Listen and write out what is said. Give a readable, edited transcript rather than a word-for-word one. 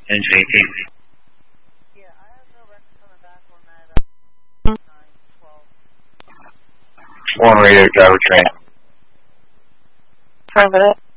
Engine 18. Yeah, I have no record coming back on that 912. Sworn radio driver train. Affirmative.